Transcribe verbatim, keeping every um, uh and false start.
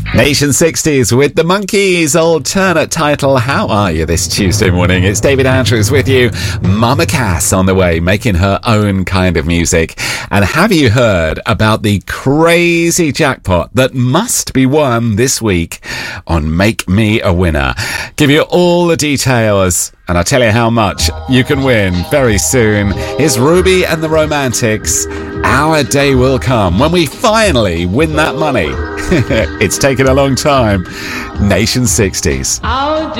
Nation sixties with the Monkees, alternate title. How are you this Tuesday morning? It's David Andrews with you. Mama Cass on the way, making her own kind of music. And have you heard about the crazy jackpot that must be won this week on Make Me a Winner? Give you all the details, and I'll tell you how much you can win very soon. Here's Ruby and the Romantics. Our day will come when we finally win that money. It's taken a long time. Nation sixties.